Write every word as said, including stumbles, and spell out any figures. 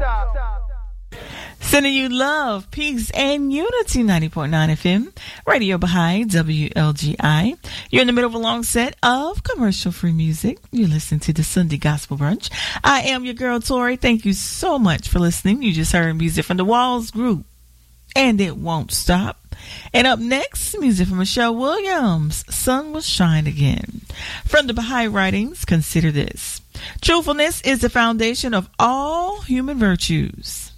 Sending you love, peace, and unity. Ninety point nine F M, Radio Baha'i, W L G I. You're in the middle of a long set of commercial-free music. You're listening to the Sunday Gospel Brunch. I am your girl, Tori. Thank you so much for listening. You just heard music from the Walls Group, and it won't stop. And up next, music from Michelle Williams, Sun Will Shine Again. From the Baha'i writings, consider this. Truthfulness is the foundation of all human virtues.